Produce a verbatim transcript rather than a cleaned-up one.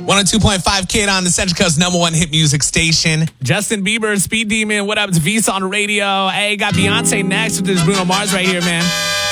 one oh two point five Kid on the Central Coast number one hit music station. Justin Bieber, Speed Demon. What up? It's Visa on radio. Hey, got Beyonce next with this Bruno Mars right here, man.